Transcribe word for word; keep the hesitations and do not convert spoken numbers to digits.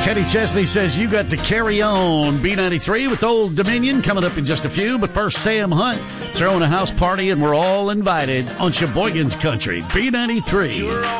Kenny Chesney says you got to carry on. B ninety-three with Old Dominion coming up in just a few. But first, Sam Hunt throwing a house party, and we're all invited on Sheboygan's Country. B ninety-three.